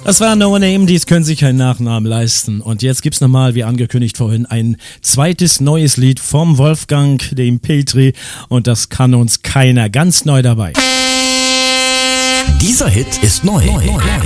Das war No Name, die können sich keinen Nachnamen leisten. Und jetzt gibt's nochmal, wie angekündigt vorhin, ein zweites neues Lied vom Wolfgang, dem Petri. Und das kann uns keiner. Ganz neu dabei. Dieser Hit ist neu.